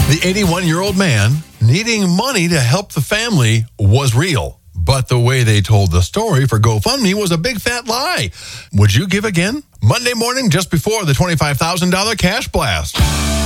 The 81-year-old man needing money to help the family was real. But the way they told the story for GoFundMe was a big fat lie. Would you give again? Monday morning, just before the $25,000 cash blast.